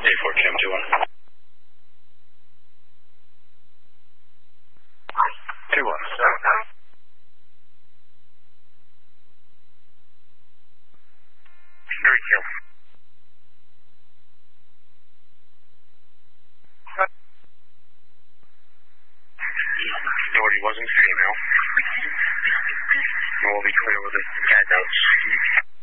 A4 Cam 2-1. 2-1. Very careful. Doherty wasn't female. And we'll be clear with the CAD notes.